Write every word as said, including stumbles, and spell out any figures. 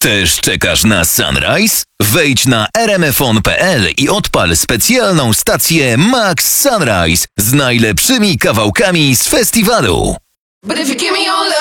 Też czekasz na Sunrise? Wejdź na r m f on kropka p l i odpal specjalną stację Max Sunrise z najlepszymi kawałkami z festiwalu. But if you give me your love